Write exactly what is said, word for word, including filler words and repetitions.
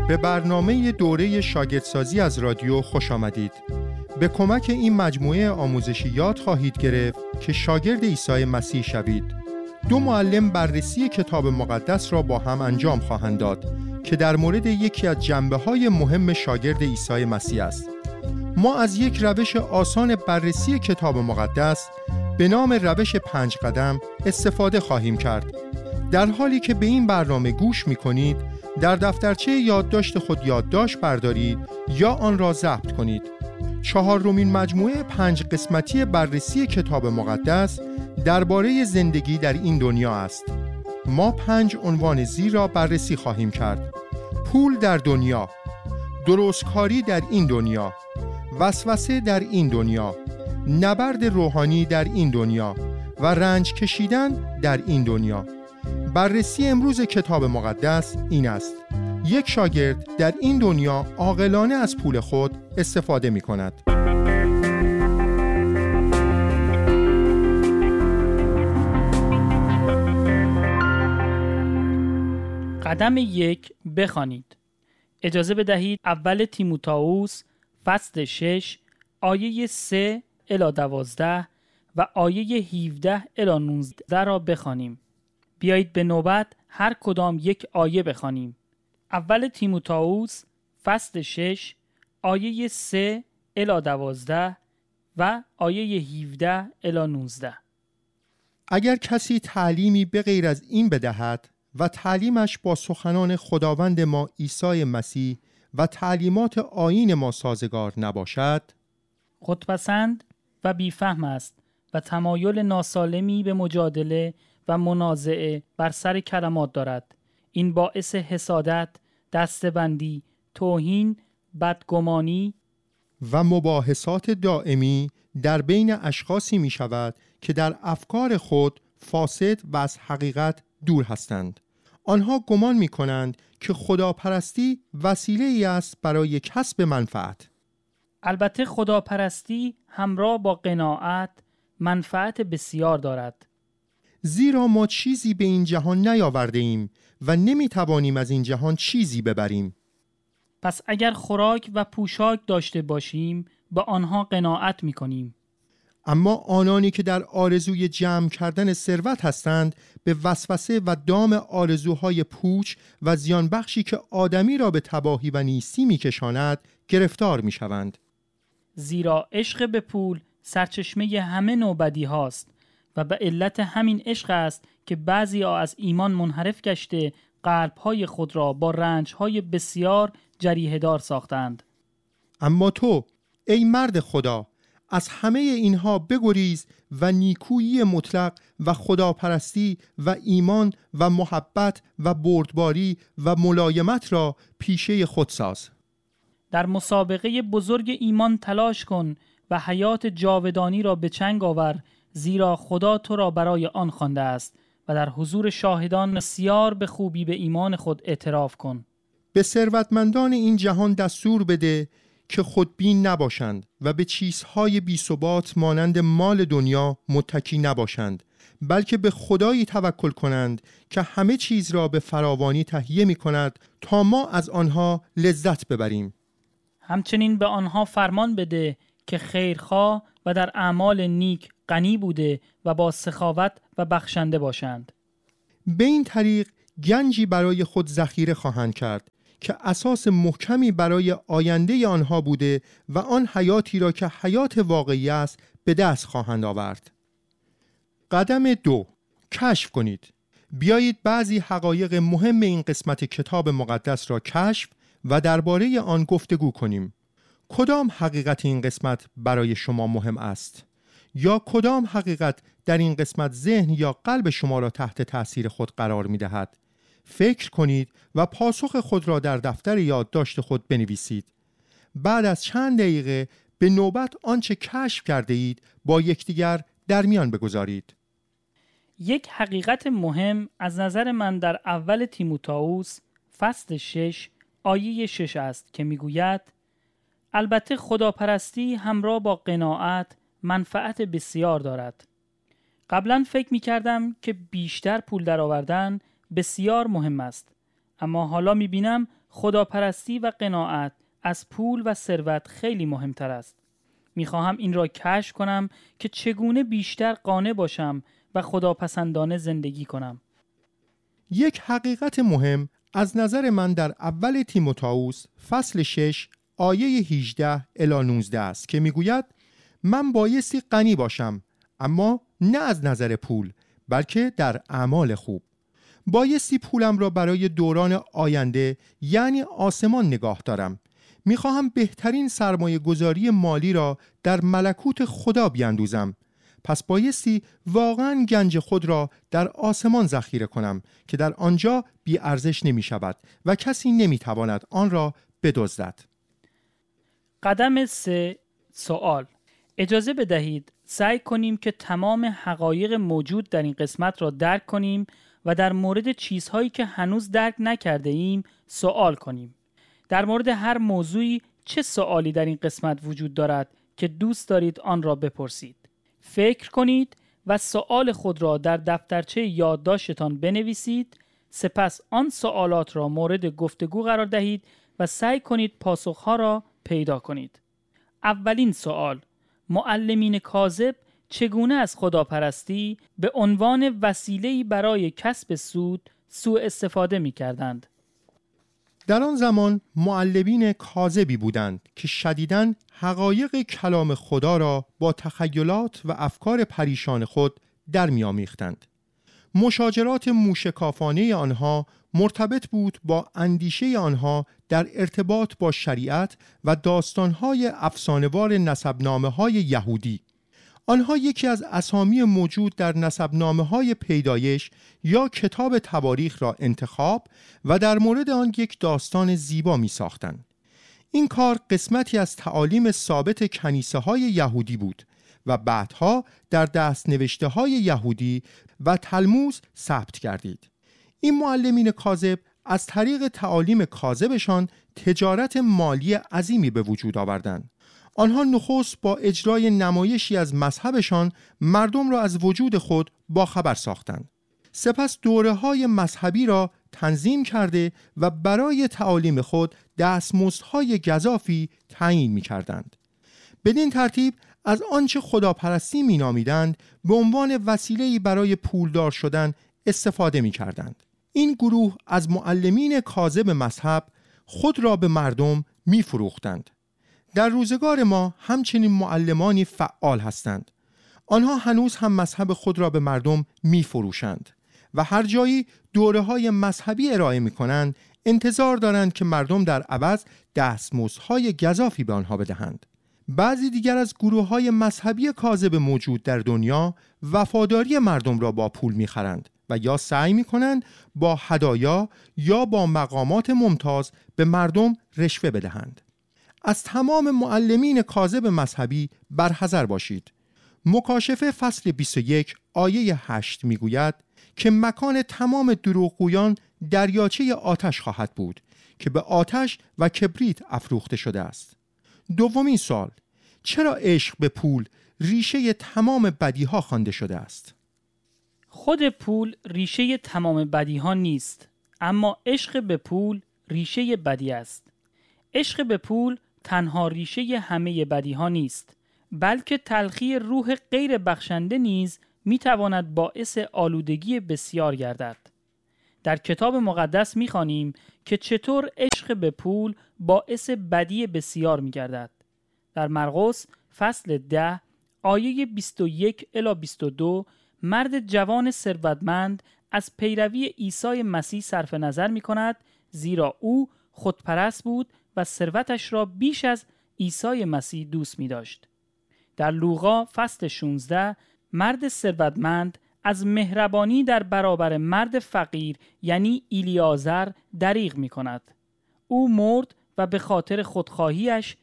به برنامه دوره شاگردسازی از رادیو خوش آمدید. به کمک این مجموعه آموزشی یاد خواهید گرفت که شاگرد عیسی مسیح شوید. دو معلم بررسی کتاب مقدس را با هم انجام خواهند داد که در مورد یکی از جنبه‌های مهم شاگرد عیسی مسیح است. ما از یک روش آسان بررسی کتاب مقدس به نام روش پنج قدم استفاده خواهیم کرد. در حالی که به این برنامه گوش می‌کنید، در دفترچه یادداشت خود یادداشت بردارید یا آن را ضبط کنید. چهارمین مجموعه پنج قسمتی بررسی کتاب مقدس درباره زندگی در این دنیا است. ما پنج عنوان زیر را بررسی خواهیم کرد: پول در دنیا، درستکاری در این دنیا، وسوسه در این دنیا، نبرد روحانی در این دنیا و رنج کشیدن در این دنیا. بررسی امروز کتاب مقدس این است: یک شاگرد در این دنیا عاقلانه از پول خود استفاده می کند. قدم یک، بخوانید. اجازه بدهید اول تیموتائوس فصل شش آیه سه الی دوازده و آیه هفده الی نوزده را بخوانیم. بیایید به نوبت هر کدام یک آیه بخوانیم. اول تیموتائوس فصل شش آیه سه الی دوازده و آیه هفده الی نوزده. اگر کسی تعلیمی به غیر از این بدهد و تعلیمش با سخنان خداوند ما عیسی مسیح و تعلیمات آیین ما سازگار نباشد، خودپسند و بیفهم است و تمایل ناسالمی به مجادله و منازعه بر سر کلمات دارد. این باعث حسادت، دستبندی، توهین، بدگمانی و مباحثات دائمی در بین اشخاصی می شود که در افکار خود فاسد و از حقیقت دور هستند. آنها گمان می کنند که خداپرستی وسیله ای است برای کسب منفعت. البته خداپرستی همراه با قناعت منفعت بسیار دارد. زیرا ما چیزی به این جهان نیاورده ایم و نمی توانیم از این جهان چیزی ببریم. پس اگر خوراک و پوشاک داشته باشیم به آنها قناعت می کنیم. اما آنانی که در آرزوی جمع کردن ثروت هستند به وسوسه و دام آرزوهای پوچ و زیان بخشی که آدمی را به تباهی و نیستی می کشاند گرفتار می شوند. زیرا عشق به پول سرچشمه همه نوع بدی هاست و به علت همین عشق است که بعضی ها از ایمان منحرف گشته قلب‌های خود را با رنج‌های بسیار جریحه دار ساختند. اما تو ای مرد خدا از همه اینها بگریز و نیکویی مطلق و خداپرستی و ایمان و محبت و بردباری و ملایمت را پیشه خود ساز. در مسابقه بزرگ ایمان تلاش کن و حیات جاودانی را به چنگ آور، زیرا خدا تو را برای آن خوانده است و در حضور شاهدان بسیار به خوبی به ایمان خود اعتراف کن. به ثروتمندان این جهان دستور بده که خودبین نباشند و به چیزهای بی‌ثبات مانند مال دنیا متکی نباشند، بلکه به خدایی توکل کنند که همه چیز را به فراوانی تهیه می کند تا ما از آنها لذت ببریم. همچنین به آنها فرمان بده که خیرخواه و در اعمال نیک غنی بوده و با سخاوت و بخشنده باشند. به این طریق گنجی برای خود ذخیره خواهند کرد که اساس محکمی برای آینده آنها بوده و آن حیاتی را که حیات واقعی است به دست خواهند آورد. قدم دو، کشف کنید. بیایید بعضی حقایق مهم این قسمت کتاب مقدس را کشف و درباره آن گفتگو کنیم. کدام حقیقت این قسمت برای شما مهم است؟ یا کدام حقیقت در این قسمت ذهن یا قلب شما را تحت تأثیر خود قرار می دهد؟ فکر کنید و پاسخ خود را در دفتر یادداشت خود بنویسید. بعد از چند دقیقه به نوبت آنچه کشف کرده اید با یکدیگر در میان بگذارید. یک حقیقت مهم از نظر من در اول تیموتائوس فصل شش آیه شش است که میگوید البته خداپرستی همراه با قناعت منفعت بسیار دارد. قبلا فکر می کردم که بیشتر پول درآوردن بسیار مهم است، اما حالا می بینم خداپرستی و قناعت از پول و ثروت خیلی مهمتر است. میخواهم این را کشف کنم که چگونه بیشتر قانع باشم و خداپسندانه زندگی کنم. یک حقیقت مهم از نظر من در اول تیموتائوس فصل شش آیه هجده الی نوزده است که میگوید من بایستی غنی باشم، اما نه از نظر پول بلکه در اعمال خوب. بایستی پولم را برای دوران آینده یعنی آسمان نگاه دارم. میخواهم بهترین سرمایه گذاری مالی را در ملکوت خدا بیاندوزم. پس بایستی واقعاً گنج خود را در آسمان ذخیره کنم که در آنجا بی ارزش نمی شود و کسی نمی تواند آن را بدزدد. قدم سه، سوال. اجازه بدهید سعی کنیم که تمام حقایق موجود در این قسمت را درک کنیم و در مورد چیزهایی که هنوز درک نکرده ایم سوال کنیم. در مورد هر موضوعی چه سوالی در این قسمت وجود دارد که دوست دارید آن را بپرسید. فکر کنید و سوال خود را در دفترچه یادداشتتان بنویسید. سپس آن سوالات را مورد گفتگو قرار دهید و سعی کنید پاسخها را پیدا کنید. اولین سوال: معلمین کاذب چگونه از خداپرستی به عنوان وسیله‌ای برای کسب سود سوء استفاده می‌کردند؟ در آن زمان معلمین کاذبی بودند که شدیداً حقایق کلام خدا را با تخیلات و افکار پریشان خود در می‌آمیختند. مشاجرات موشکافانه آنها مرتبط بود با اندیشه آنها در ارتباط با شریعت و داستان‌های افسانه‌وار نسبنامه‌های یهودی. آنها یکی از اسامی موجود در نسبنامه‌های پیدایش یا کتاب تواریخ را انتخاب و در مورد آن یک داستان زیبا می ساختند. این کار قسمتی از تعالیم ثابت کنیسه‌های یهودی بود و بعدها در دست‌نوشته‌های یهودی و تلموذ ثبت گردید. این معلمین کاذب از طریق تعالیم کاذبشان تجارت مالی عظیمی به وجود آوردند. آنها نخست با اجرای نمایشی از مذهبشان مردم را از وجود خود باخبر ساختند. سپس دوره‌های مذهبی را تنظیم کرده و برای تعالیم خود دستمزدهای گزافی تعیین می‌کردند. بدین ترتیب از آنچه خداپرستی می‌نامیدند به عنوان وسیله‌ای برای پولدار شدن استفاده می‌کردند. این گروه از معلمین کاذب مذهب خود را به مردم می‌فروختند. در روزگار ما همچنین معلمانی فعال هستند. آنها هنوز هم مذهب خود را به مردم می‌فروشند و هر جایی دوره‌های مذهبی ارائه می‌کنند انتظار دارند که مردم در عوض دستمزدهای گزافی به آنها بدهند. بعضی دیگر از گروه‌های مذهبی کاذب موجود در دنیا وفاداری مردم را با پول می‌خرند و یا سعی می‌کنند با هدایا یا با مقامات ممتاز به مردم رشوه بدهند. از تمام معلمین کاذب مذهبی برحذر باشید. مکاشفه فصل بیست و یک آیه هشت میگوید که مکان تمام دروغگویان دریاچه آتش خواهد بود که به آتش و کبریت افروخته شده است. دومین سوال: چرا عشق به پول ریشه تمام بدیها خوانده شده است؟ خود پول ریشه تمام بدیها نیست، اما عشق به پول ریشه بدی است. عشق به پول تنها ریشه همه بدیها نیست، بلکه تلخی روح غیر بخشنده نیز میتواند باعث آلودگی بسیار گردد. در کتاب مقدس میخوانیم که چطور عشق به پول باعث بدی بسیار میگردد. در مرقس فصل ده آیه بیست و یک الی بیست و دو مرد جوان ثروتمند از پیروی عیسی مسیح صرف نظر میکند، زیرا او خودپرست بود و ثروتش را بیش از عیسی مسیح دوست می داشت. در لوقا فصل شانزده مرد ثروتمند از مهربانی در برابر مرد فقیر یعنی الیازر دریغ می کند. او مرد و به خاطر خودخواهیش